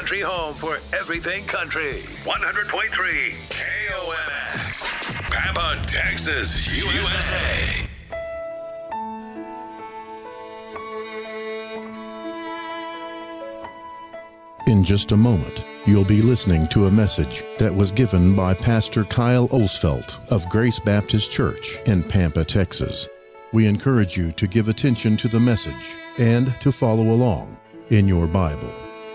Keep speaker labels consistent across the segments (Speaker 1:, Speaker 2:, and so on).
Speaker 1: country home for everything country. 100.3 KOMX. Pampa, Texas, USA.
Speaker 2: In just a moment, you'll be listening to a message that was given by Pastor Kyle Osfelt of Grace Baptist Church in Pampa, Texas. We encourage you to give attention to the message and to follow along in your Bible.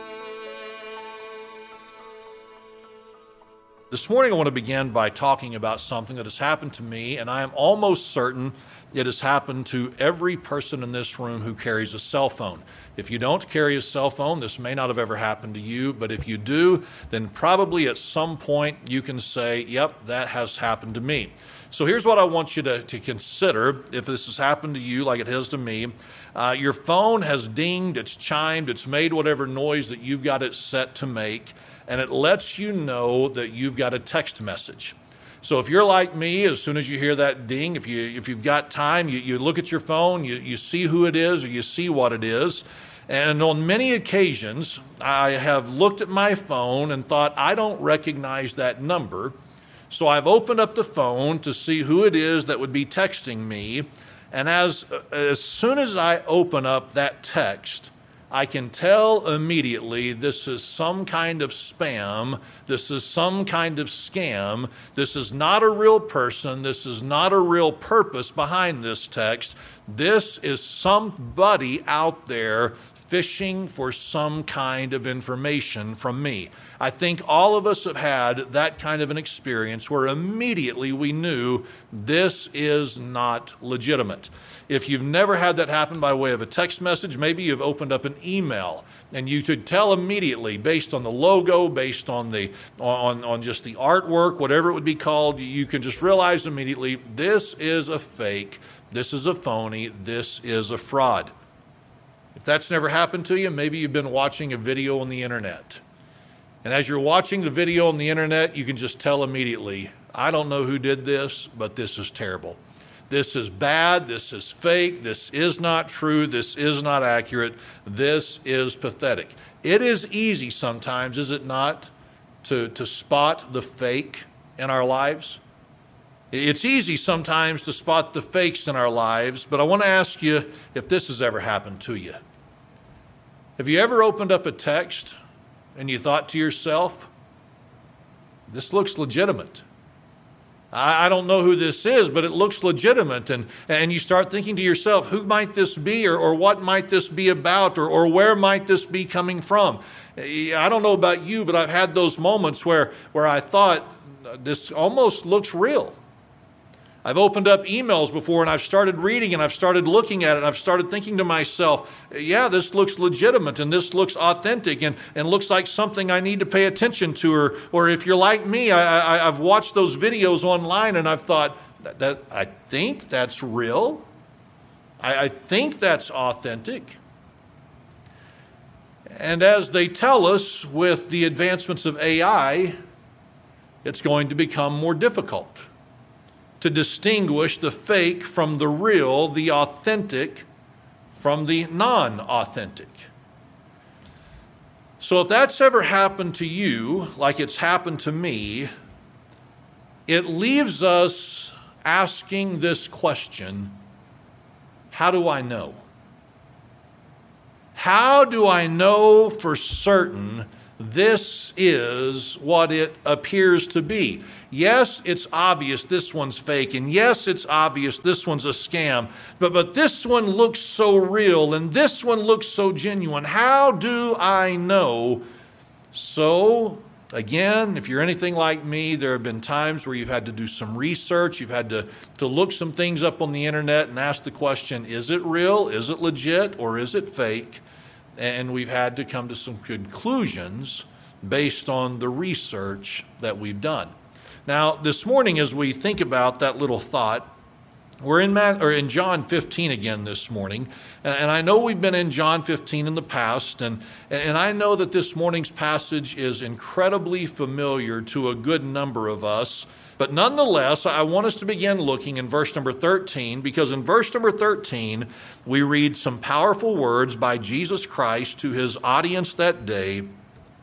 Speaker 3: This morning I want to begin by talking about something that has happened to me, and I am almost certain it has happened to every person in this room who carries a cell phone. If you don't carry a cell phone, this may not have ever happened to you, but if you do, then probably at some point you can say, yep, that has happened to me. So here's what I want you to consider if this has happened to you like it has to me. Your phone has dinged, it's chimed, it's made whatever noise that you've got it set to make, and it lets you know that you've got a text message. So if you're like me, as soon as you hear that ding, if you've got time, you look at your phone, you see who it is or you see what it is. And on many occasions, I have looked at my phone and thought, I don't recognize that number. So I've opened up the phone to see who it is that would be texting me. And as soon as I open up that text, I can tell immediately this is some kind of spam, this is some kind of scam, this is not a real person, this is not a real purpose behind this text. This is somebody out there fishing for some kind of information from me. I think all of us have had that kind of an experience where immediately we knew this is not legitimate. If you've never had that happen by way of a text message, maybe you've opened up an email and you could tell immediately based on the logo, based on the on just the artwork, whatever it would be called, you can just realize immediately this is a fake, this is a phony, this is a fraud. If that's never happened to you, maybe you've been watching a video on the internet. And as you're watching the video on the internet, you can just tell immediately, I don't know who did this, but this is terrible. This is bad, this is fake, this is not true, this is not accurate, this is pathetic. It is easy sometimes, is it not, to spot the fake in our lives? It's easy sometimes to spot the fakes in our lives, but I want to ask you if this has ever happened to you. Have you ever opened up a text and you thought to yourself, this looks legitimate? I don't know who this is, but it looks legitimate. And you start thinking to yourself, who might this be or what might this be about or where might this be coming from? I don't know about you, but I've had those moments where I thought, this almost looks real. I've opened up emails before and I've started reading and I've started looking at it and I've started thinking to myself, yeah, this looks legitimate and this looks authentic and looks like something I need to pay attention to. Or if you're like me, I've watched those videos online and I've thought, that I think that's real. I think that's authentic. And as they tell us with the advancements of AI, it's going to become more difficult to distinguish the fake from the real, the authentic from the non-authentic. So if that's ever happened to you, like it's happened to me, it leaves us asking this question, how do I know? How do I know for certain this is what it appears to be? Yes, it's obvious this one's fake, and yes, it's obvious this one's a scam, but this one looks so real, and this one looks so genuine. How do I know? So, again, if you're anything like me, there have been times where you've had to do some research, you've had to look some things up on the internet and ask the question, is it real, is it legit, or is it fake? And we've had to come to some conclusions based on the research that we've done. Now, this morning, as we think about that little thought, we're in John 15 again this morning. And I know we've been in John 15 in the past, and I know that this morning's passage is incredibly familiar to a good number of us. But nonetheless, I want us to begin looking in verse number 13, because in verse number 13, we read some powerful words by Jesus Christ to his audience that day.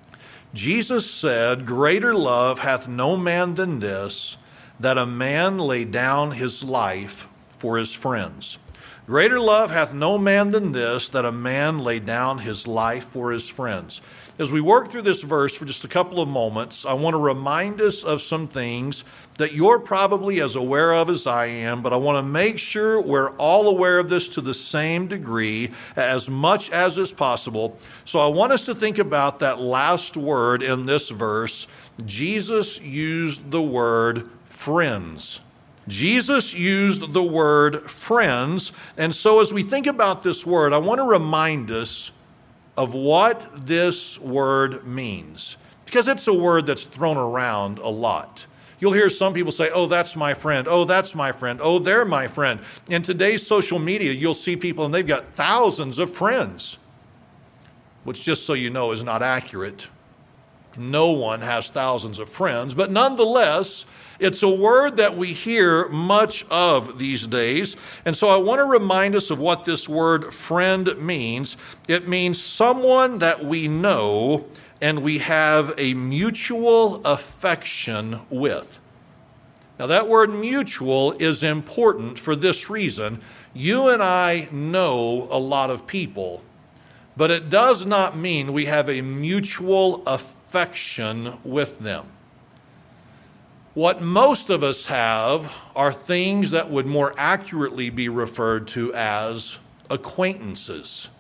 Speaker 3: Jesus said, "Greater love hath no man than this, that a man lay down his life for his friends." Greater love hath no man than this, that a man lay down his life for his friends. As we work through this verse for just a couple of moments, I want to remind us of some things that you're probably as aware of as I am, but I want to make sure we're all aware of this to the same degree, as much as is possible. So I want us to think about that last word in this verse. Jesus used the word friends. Jesus used the word friends. And so as we think about this word, I want to remind us of what this word means, because it's a word that's thrown around a lot. You'll hear some people say, "Oh, that's my friend. Oh, that's my friend. Oh, they're my friend." In today's social media, you'll see people and they've got thousands of friends, which, just so you know, is not accurate. No one has thousands of friends, but nonetheless, it's a word that we hear much of these days. And so I want to remind us of what this word friend means. It means someone that we know and we have a mutual affection with. Now, that word mutual is important for this reason. You and I know a lot of people, but it does not mean we have a mutual affection with them. What most of us have are things that would more accurately be referred to as acquaintances.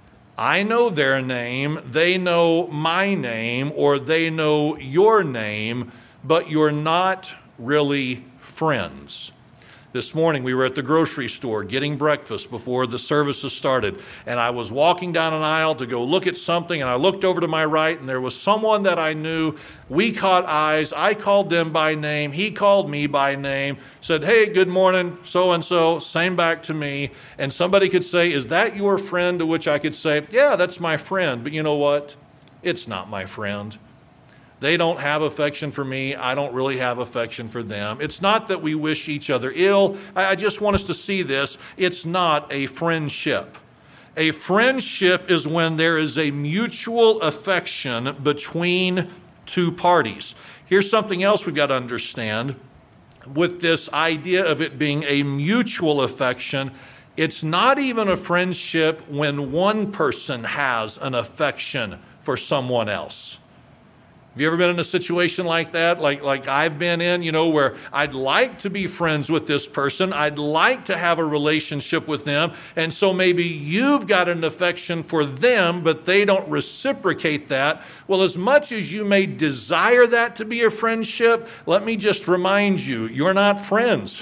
Speaker 3: I know their name, they know my name, or they know your name, but you're not really friends. This morning we were at the grocery store getting breakfast before the services started, and I was walking down an aisle to go look at something, and I looked over to my right, and there was someone that I knew. We caught eyes. I called them by name. He called me by name, said, "Hey, good morning, so-and-so," same back to me. And somebody could say, "Is that your friend?" To which I could say, "Yeah, that's my friend." But you know what? It's not my friend. They don't have affection for me. I don't really have affection for them. It's not that we wish each other ill. I just want us to see this. It's not a friendship. A friendship is when there is a mutual affection between two parties. Here's something else we've got to understand. With this idea of it being a mutual affection, it's not even a friendship when one person has an affection for someone else. Have you ever been in a situation like that, like I've been in, where I'd like to be friends with this person, I'd like to have a relationship with them, and so maybe you've got an affection for them, but they don't reciprocate that. Well, as much as you may desire that to be a friendship, let me just remind you, you're not friends.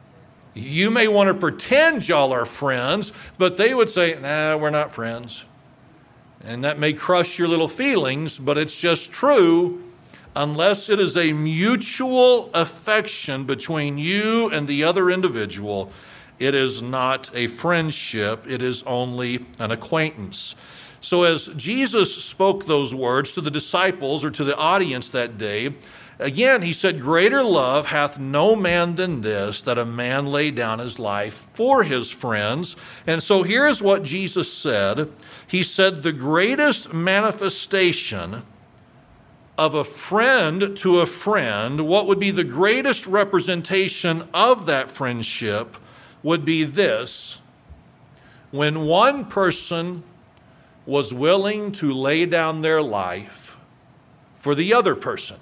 Speaker 3: You may want to pretend y'all are friends, but they would say, "Nah, we're not friends." And that may crush your little feelings, but it's just true. Unless it is a mutual affection between you and the other individual, it is not a friendship. It is only an acquaintance. So as Jesus spoke those words to the disciples or to the audience that day, again, he said, "Greater love hath no man than this, that a man lay down his life for his friends." And so here's what Jesus said. He said the greatest manifestation of a friend to a friend, what would be the greatest representation of that friendship would be this: when one person was willing to lay down their life for the other person.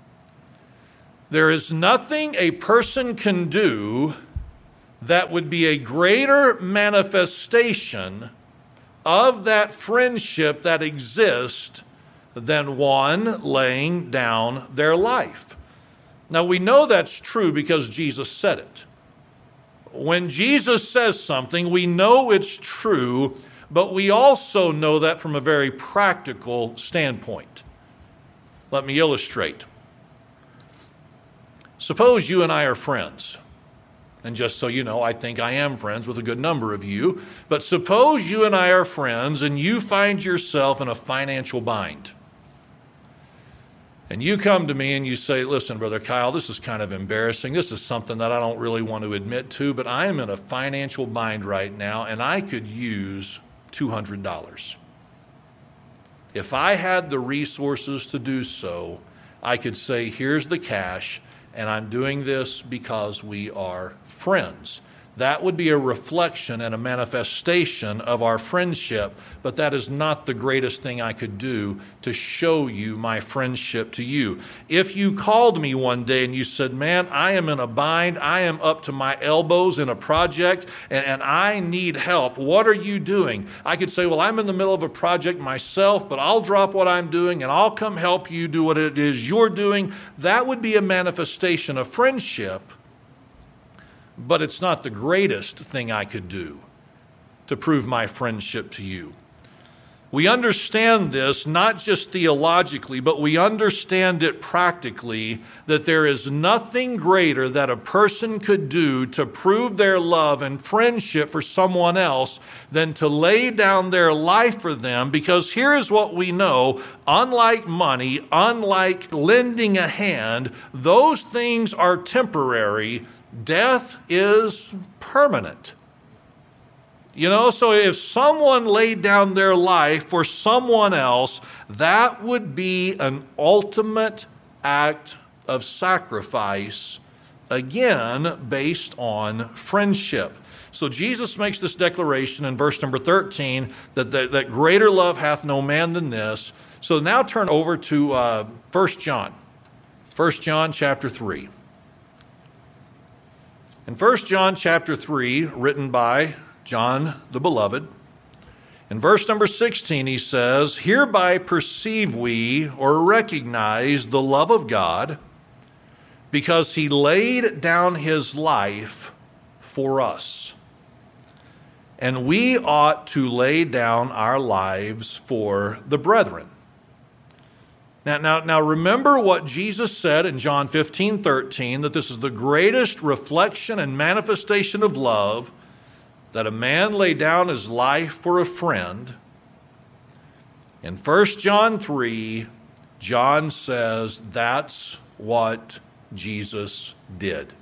Speaker 3: There is nothing a person can do that would be a greater manifestation of that friendship that exists than one laying down their life. Now, we know that's true because Jesus said it. When Jesus says something, we know it's true, but we also know that from a very practical standpoint. Let me illustrate. Suppose you and I are friends. And just so you know, I think I am friends with a good number of you. But suppose you and I are friends and you find yourself in a financial bind. And you come to me and you say, "Listen, Brother Kyle, this is kind of embarrassing. This is something that I don't really want to admit to, but I am in a financial bind right now and I could use $200. If I had the resources to do so, I could say, here's the cash, and I'm doing this because we are friends. That would be a reflection and a manifestation of our friendship, but that is not the greatest thing I could do to show you my friendship to you. If you called me one day and you said, man, I am in a bind, I am up to my elbows in a project, and I need help, what are you doing? I could say, well, I'm in the middle of a project myself, but I'll drop what I'm doing and I'll come help you do what it is you're doing. That would be a manifestation of friendship. But it's not the greatest thing I could do to prove my friendship to you. We understand this not just theologically, but we understand it practically, that there is nothing greater that a person could do to prove their love and friendship for someone else than to lay down their life for them. Because here is what we know: unlike money, unlike lending a hand, those things are temporary. Death is permanent. So if someone laid down their life for someone else, that would be an ultimate act of sacrifice, again, based on friendship. So Jesus makes this declaration in verse number 13 that greater love hath no man than this. So now turn over to 1 John. 1 John chapter 3. In 1 John chapter 3, written by John the Beloved, in verse number 16 he says, hereby perceive we or recognize the love of God, because he laid down his life for us. And we ought to lay down our lives for the brethren. Now, remember what Jesus said in John 15:13, that this is the greatest reflection and manifestation of love, that a man lay down his life for a friend. In 1 John 3, John says that's what Jesus did.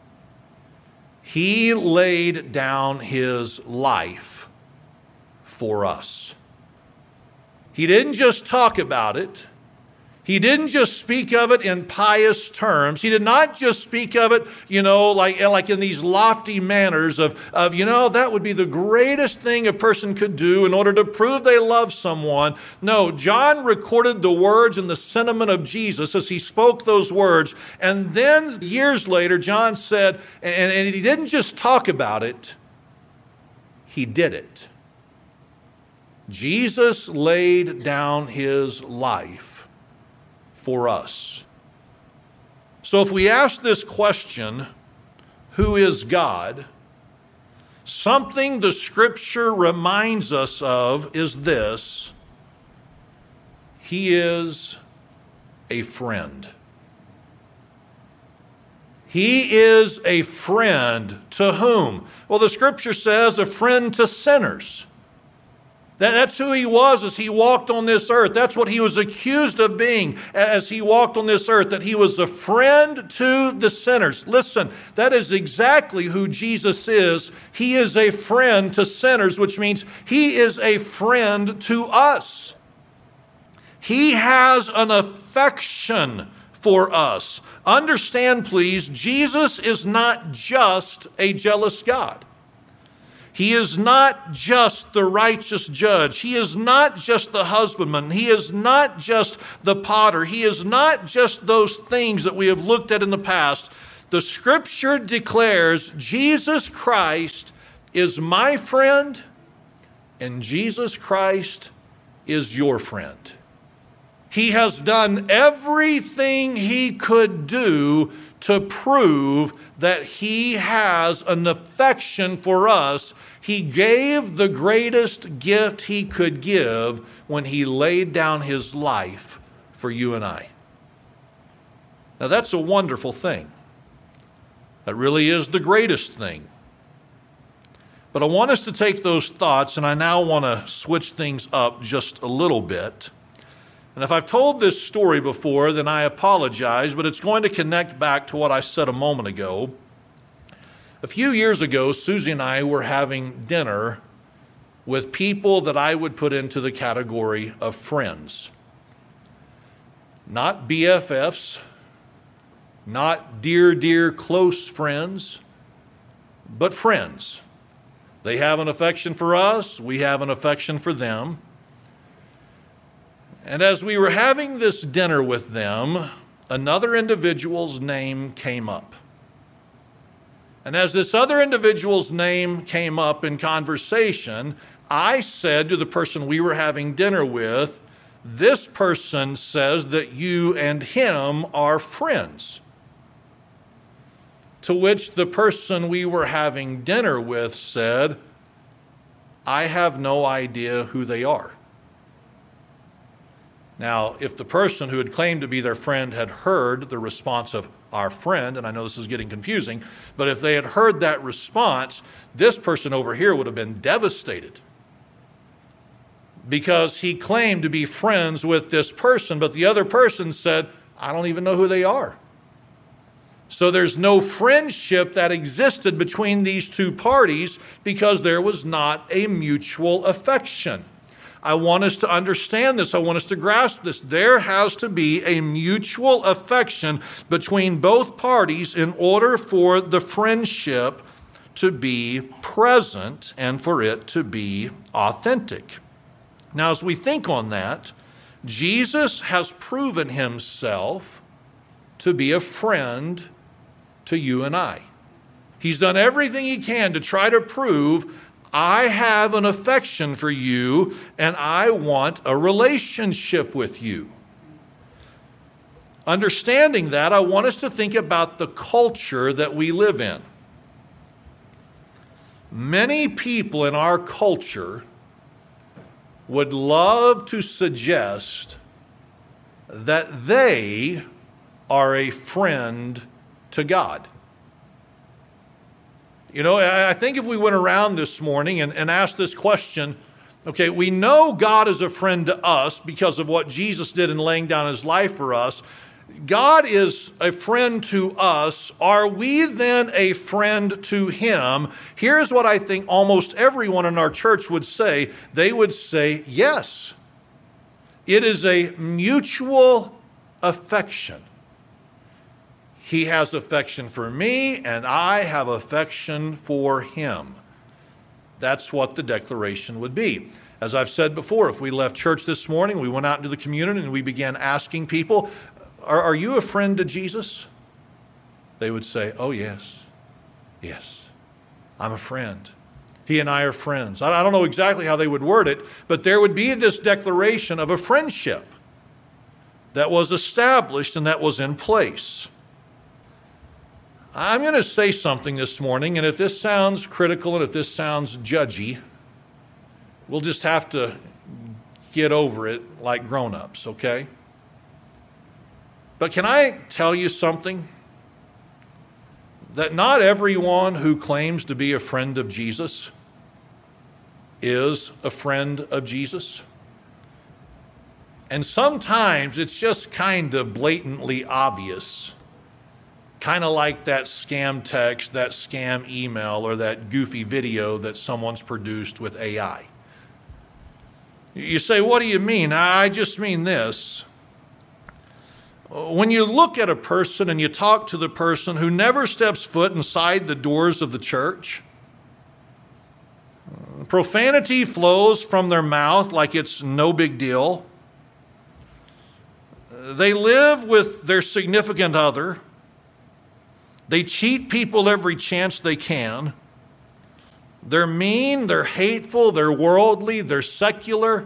Speaker 3: He laid down his life for us. He didn't just talk about it. He didn't just speak of it in pious terms. He did not just speak of it, like in these lofty manners of that would be the greatest thing a person could do in order to prove they love someone. No, John recorded the words and the sentiment of Jesus as he spoke those words. And then years later, John said, and he didn't just talk about it, he did it. Jesus laid down his life for us. So if we ask this question, who is God? Something the Scripture reminds us of is this: he is a friend. He is a friend to whom? Well, the Scripture says a friend to sinners. That's who he was as he walked on this earth. That's what he was accused of being as he walked on this earth, that he was a friend to the sinners. Listen, that is exactly who Jesus is. He is a friend to sinners, which means he is a friend to us. He has an affection for us. Understand, please, Jesus is not just a jealous God. He is not just the righteous judge. He is not just the husbandman. He is not just the potter. He is not just those things that we have looked at in the past. The Scripture declares Jesus Christ is my friend, and Jesus Christ is your friend. He has done everything he could do to prove that he has an affection for us. He gave the greatest gift he could give when he laid down his life for you and I. Now that's a wonderful thing. That really is the greatest thing. But I want us to take those thoughts, and I now want to switch things up just a little bit. And if I've told this story before, then I apologize, but it's going to connect back to what I said a moment ago. A few years ago, Susie and I were having dinner with people that I would put into the category of friends. Not BFFs, not dear close friends, but friends. They have an affection for us, we have an affection for them. And as we were having this dinner with them, another individual's name came up. And as this other individual's name came up in conversation, I said to the person we were having dinner with, this person says that you and him are friends. To which the person we were having dinner with said, I have no idea who they are. Now, if the person who had claimed to be their friend had heard the response of our friend, and I know this is getting confusing, but if they had heard that response, this person over here would have been devastated. Because he claimed to be friends with this person, but the other person said, I don't even know who they are. So there's no friendship that existed between these two parties because there was not a mutual affection. I want us to understand this. I want us to grasp this. There has to be a mutual affection between both parties in order for the friendship to be present and for it to be authentic. Now, as we think on that, Jesus has proven himself to be a friend to you and I. He's done everything he can to try to prove, I have an affection for you and I want a relationship with you. Understanding that, I want us to think about the culture that we live in. Many people in our culture would love to suggest that they are a friend to God. You know, I think if we went around this morning and asked this question, okay, we know God is a friend to us because of what Jesus did in laying down his life for us. God is a friend to us. Are we then a friend to him? Here's what I think almost everyone in our church would say. They would say, yes. It is a mutual affection. He has affection for me, and I have affection for him. That's what the declaration would be. As I've said before, if we left church this morning, we went out into the community and we began asking people, Are you a friend to Jesus? They would say, oh, yes. Yes, I'm a friend. He and I are friends. I don't know exactly how they would word it, but there would be this declaration of a friendship that was established and that was in place. I'm going to say something this morning, and if this sounds critical and if this sounds judgy, we'll just have to get over it like grown-ups, okay? But can I tell you something? That not everyone who claims to be a friend of Jesus is a friend of Jesus. And sometimes it's just kind of blatantly obvious, kind of like that scam text, that scam email, or that goofy video that someone's produced with AI. You say, what do you mean? I just mean this. When you look at a person and you talk to the person who never steps foot inside the doors of the church, profanity flows from their mouth like it's no big deal. They live with their significant other. They cheat people every chance they can. They're mean, they're hateful, they're worldly, they're secular.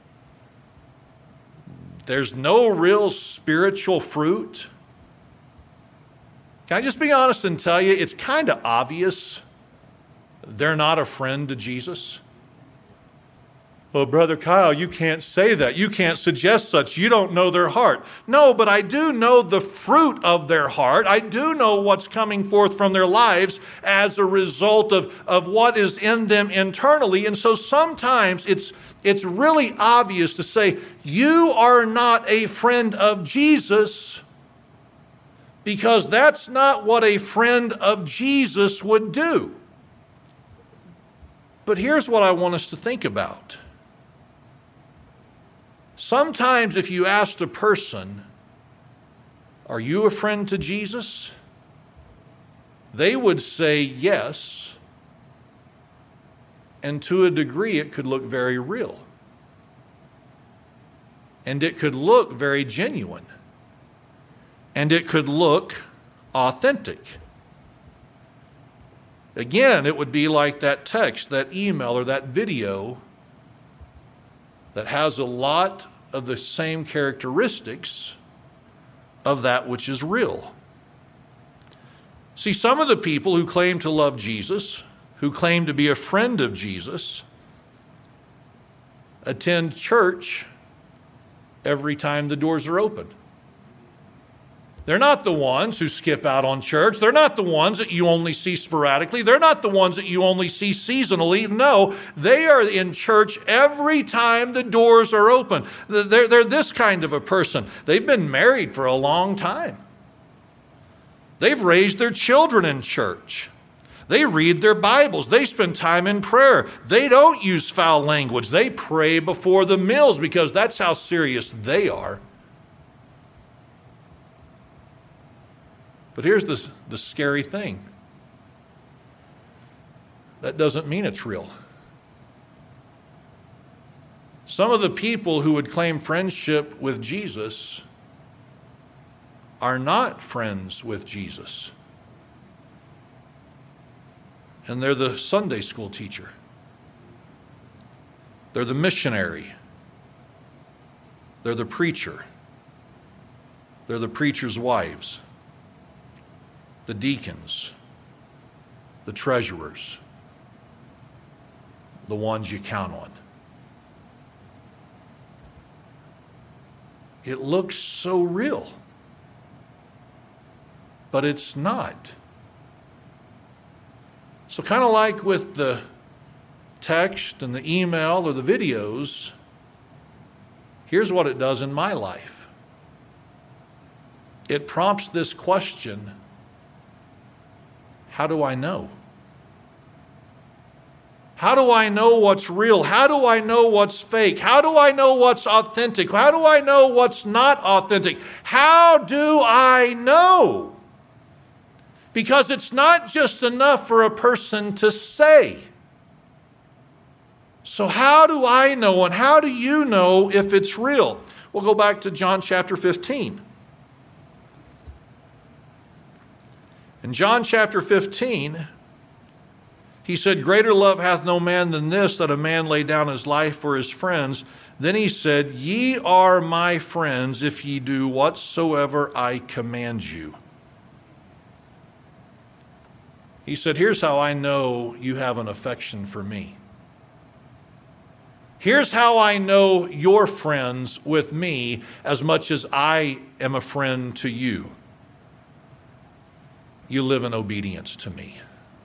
Speaker 3: There's no real spiritual fruit. Can I just be honest and tell you, it's kind of obvious they're not a friend to Jesus. Well, Brother Kyle, you can't say that. You can't suggest such. You don't know their heart. No, but I do know the fruit of their heart. I do know what's coming forth from their lives as a result of what is in them internally. And so sometimes it's really obvious to say, you are not a friend of Jesus, because that's not what a friend of Jesus would do. But here's what I want us to think about. Sometimes if you asked a person, are you a friend to Jesus? They would say yes, and to a degree it could look very real. And it could look very genuine. And it could look authentic. Again, it would be like that text, that email, or that video that has a lot of the same characteristics of that which is real. See, some of the people who claim to love Jesus, who claim to be a friend of Jesus, attend church every time the doors are open. They're not the ones who skip out on church. They're not the ones that you only see sporadically. They're not the ones that you only see seasonally. No, they are in church every time the doors are open. They're this kind of a person. They've been married for a long time. They've raised their children in church. They read their Bibles. They spend time in prayer. They don't use foul language. They pray before the meals because that's how serious they are. But here's the scary thing. That doesn't mean it's real. Some of the people who would claim friendship with Jesus are not friends with Jesus. And they're the Sunday school teacher. They're the missionary. They're the preacher. They're the preacher's wives. The deacons. The treasurers. The ones you count on. It looks so real. But it's not. So kind of like with the text and the email or the videos, here's what it does in my life. It prompts this question, how do I know? How do I know what's real? How do I know what's fake? How do I know what's authentic? How do I know what's not authentic? How do I know? Because it's not just enough for a person to say. So how do I know and how do you know if it's real? We'll go back to John chapter 15. In John chapter 15, he said, "Greater love hath no man than this, that a man lay down his life for his friends." Then he said, "Ye are my friends if ye do whatsoever I command you." He said, here's how I know you have an affection for me. Here's how I know you're friends with me as much as I am a friend to you. You live in obedience to me.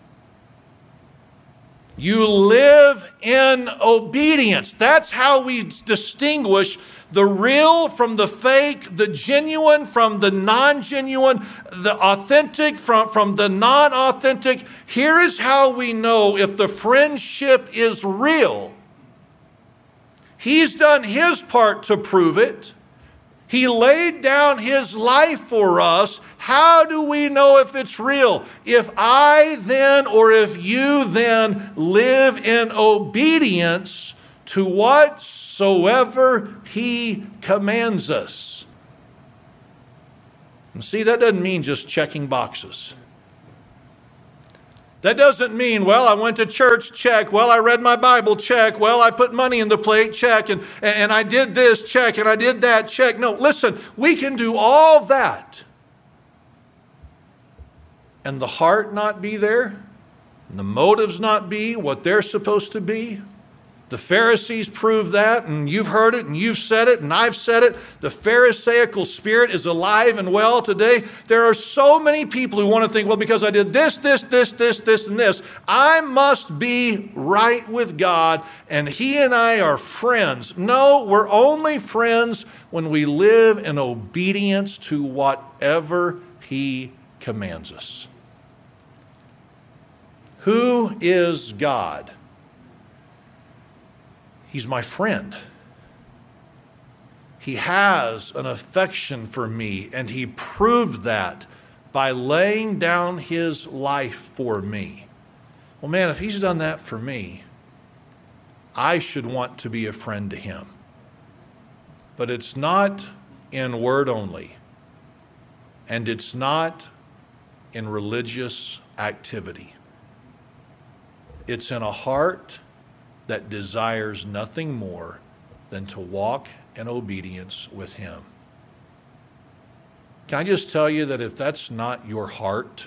Speaker 3: You live in obedience. That's how we distinguish the real from the fake, the genuine from the non-genuine, the authentic from the non-authentic. Here is how we know if the friendship is real. He's done his part to prove it. He laid down his life for us. How do we know if it's real? If I then, or if you then, live in obedience to whatsoever he commands us. And see, that doesn't mean just checking boxes. That doesn't mean, well, I went to church, check. Well, I read my Bible, check. Well, I put money in the plate, check. And I did this, check. And I did that, check. No, listen, we can do all that. And the heart not be there. And the motives not be what they're supposed to be. The Pharisees proved that, and you've heard it, and you've said it, and I've said it. The Pharisaical spirit is alive and well today. There are so many people who want to think, well, because I did this, and this, I must be right with God, and he and I are friends. No, we're only friends when we live in obedience to whatever he commands us. Who is God? He's my friend. He has an affection for me, and he proved that by laying down his life for me. Well, man, if he's done that for me, I should want to be a friend to him. But it's not in word only, and it's not in religious activity. It's in a heart that desires nothing more than to walk in obedience with him. Can I just tell you that if that's not your heart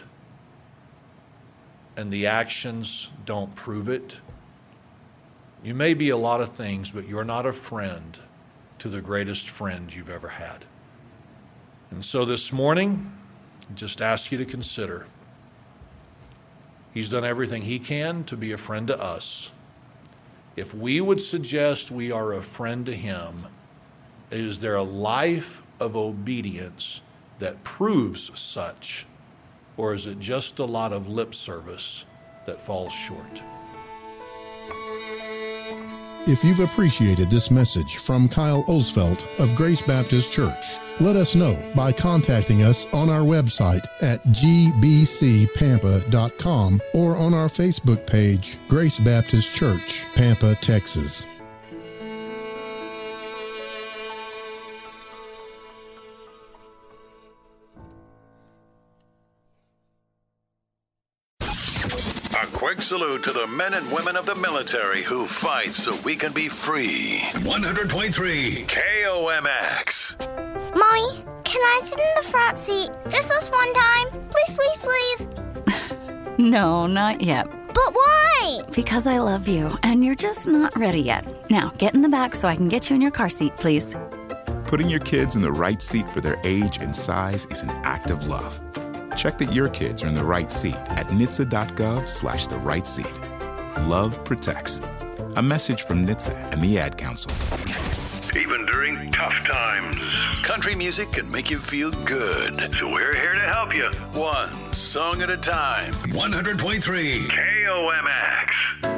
Speaker 3: and the actions don't prove it, you may be a lot of things, but you're not a friend to the greatest friend you've ever had. And so this morning, I just ask you to consider, he's done everything he can to be a friend to us. If we would suggest we are a friend to him, is there a life of obedience that proves such, or is it just a lot of lip service that falls short?
Speaker 2: If you've appreciated this message from Kyle Osfelt of Grace Baptist Church, let us know by contacting us on our website at gbcpampa.com or on our Facebook page, Grace Baptist Church, Pampa, Texas.
Speaker 1: Quick salute to the men and women of the military who fight so we can be free. 100.3 KOMX.
Speaker 4: Mommy, can I sit in the front seat just this one time? Please, please, please.
Speaker 5: No, not yet.
Speaker 4: But why?
Speaker 5: Because I love you, and you're just not ready yet. Now, get in the back so I can get you in your car seat, please.
Speaker 6: Putting your kids in the right seat for their age and size is an act of love. Check that your kids are in the right seat at NHTSA.gov/the right seat. Love protects. A message from NHTSA and the Ad Council.
Speaker 1: Even during tough times, country music can make you feel good. So we're here to help you. One song at a time. 100.3 KOMX.